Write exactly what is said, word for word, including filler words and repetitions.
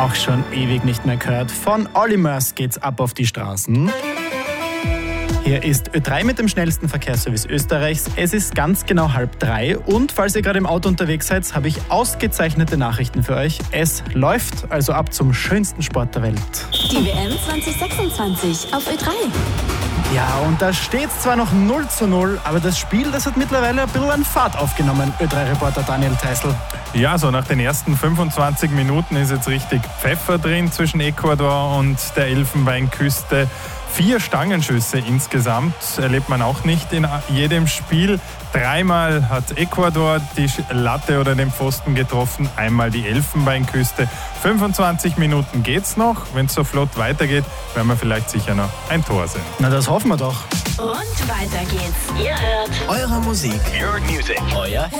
Auch schon ewig nicht mehr gehört. Von Olly Murs geht's ab auf die Straßen. Hier ist Ö drei mit dem schnellsten Verkehrsservice Österreichs. Es ist ganz genau halb drei und falls ihr gerade im Auto unterwegs seid, habe ich ausgezeichnete Nachrichten für euch. Es läuft also ab zum schönsten Sport der Welt. Die W M zwanzig sechsundzwanzig auf Ö drei. Ja, und da steht es zwar noch null zu null, aber das Spiel, das hat mittlerweile ein bisschen an Fahrt aufgenommen, Ö drei Reporter Daniel Theißl. Ja, so nach den ersten fünfundzwanzig Minuten ist jetzt richtig Pfeffer drin zwischen Ecuador und der Elfenbeinküste. Vier Stangenschüsse insgesamt erlebt man auch nicht in jedem Spiel. Dreimal hat Ecuador die Latte oder den Pfosten getroffen, einmal die Elfenbeinküste. fünfundzwanzig Minuten geht's noch. Wenn es so flott weitergeht, werden wir vielleicht sicher noch ein Tor sehen. Na, das hoffen wir doch. Und weiter geht's. Ihr hört Eure Musik. Your music. Euer